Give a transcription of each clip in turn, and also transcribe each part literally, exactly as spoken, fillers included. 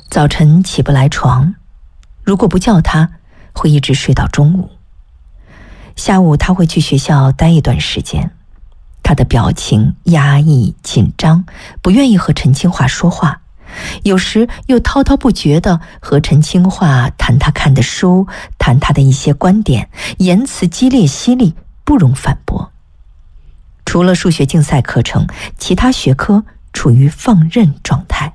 早晨起不来床，如果不叫他，会一直睡到中午。下午他会去学校待一段时间，他的表情压抑紧张，不愿意和陈清华说话，有时又滔滔不绝地和陈清华谈他看的书，谈他的一些观点，言辞激烈犀利，不容反驳。除了数学竞赛课程，其他学科处于放任状态。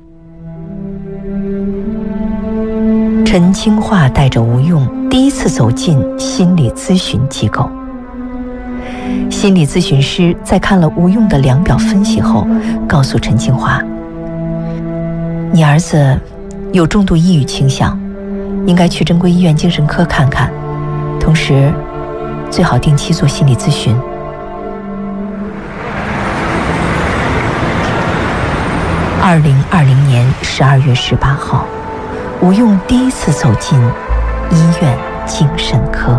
陈清华带着吴用第一次走进心理咨询机构。心理咨询师在看了吴用的量表分析后，告诉陈清华，你儿子有重度抑郁倾向，应该去正规医院精神科看看，同时最好定期做心理咨询。二零二零年十二月十八号，吴用第一次走进医院精神科。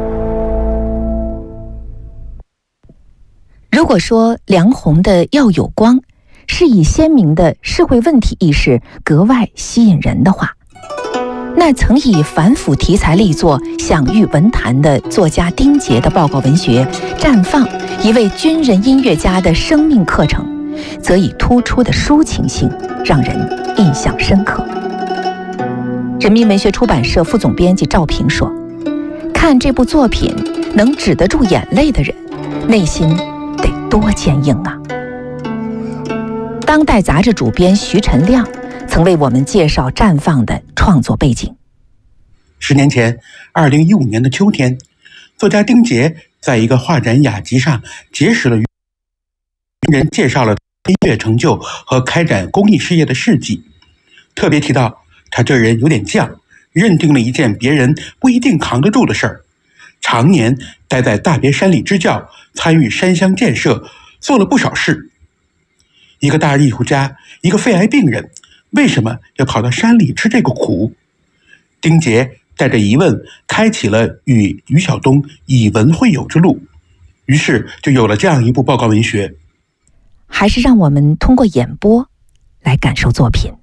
如果说梁鸿的要有光是以鲜明的社会问题意识格外吸引人的话，那曾以反腐题材力作享誉文坛的作家丁杰的报告文学《绽放》，一位军人音乐家的生命课程，则以突出的抒情性让人印象深刻。人民文学出版社副总编辑赵平说，看这部作品能止得住眼泪的人，内心得多坚硬啊。当代杂志主编徐晨亮曾为我们介绍《绽放》的创作背景。 十年前，二零一五年的秋天，作家丁杰在一个画展雅集上结识了人，介绍了音乐成就和开展公益事业的事迹，特别提到他这人有点犟，认定了一件别人不一定扛得住的事儿，常年待在大别山里支教，参与山乡建设，做了不少事。一个大艺术家，一个肺癌病人，为什么要跑到山里吃这个苦？丁杰带着疑问开启了与余晓东以文会友之路，于是就有了这样一部报告文学。 还是让我们通过演播来感受作品。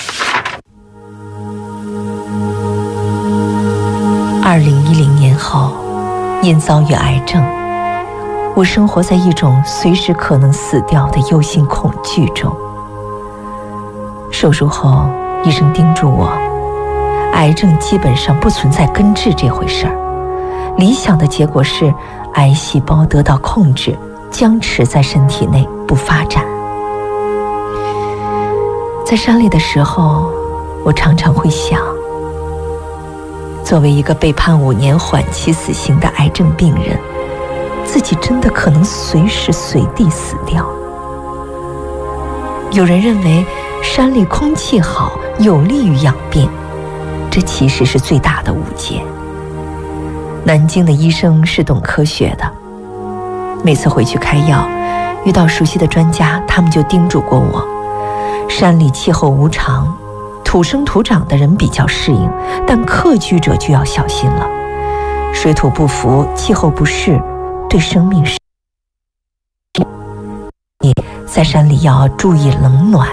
二零一零年后，因遭遇癌症，我生活在一种随时可能死掉的忧心恐惧中。手术后，医生叮嘱我，癌症基本上不存在根治这回事儿，理想的结果是癌细胞得到控制，僵持在身体内不发展。在山里的时候，我常常会想，作为一个被判五年缓期死刑的癌症病人，自己真的可能随时随地死掉。有人认为山里空气好，有利于养病，这其实是最大的误解。南京的医生是懂科学的，每次回去开药，遇到熟悉的专家，他们就叮嘱过我，山里气候无常，土生土长的人比较适应，但客居者就要小心了。水土不服，气候不适，对生命是你在山里要注意冷暖。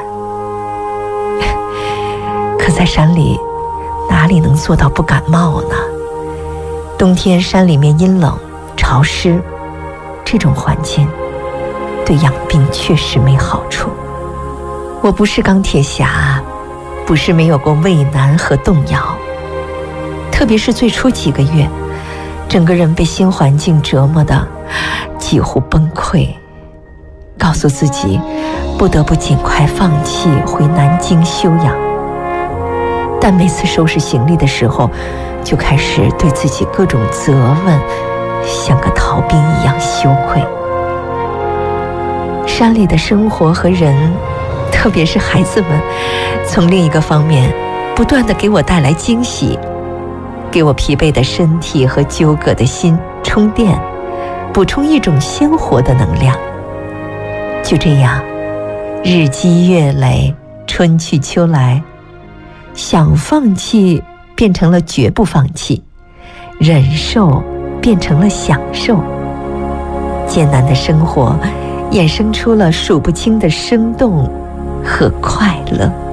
可在山里哪里能做到不感冒呢？冬天山里面阴冷潮湿，这种环境对养病确实没好处。我不是钢铁侠，不是没有过畏难和动摇，特别是最初几个月，整个人被新环境折磨得几乎崩溃，告诉自己不得不尽快放弃回南京休养。但每次收拾行李的时候，就开始对自己各种责问，像个逃兵一样羞愧。山里的生活和人，特别是孩子们，从另一个方面不断地给我带来惊喜，给我疲惫的身体和纠葛的心充电，补充一种鲜活的能量。就这样，日积月累，春去秋来，想放弃变成了绝不放弃，忍受变成了享受，艰难的生活衍生出了数不清的生动和快乐。